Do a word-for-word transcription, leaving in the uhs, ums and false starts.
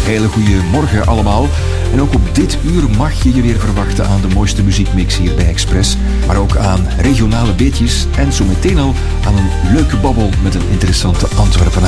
hele goede morgen allemaal. En ook op dit uur mag je je weer verwachten aan de mooiste muziekmix hier bij Express. Maar ook aan regionale beetjes en zo meteen al aan een leuke babbel met een interessante Antwerpenaar.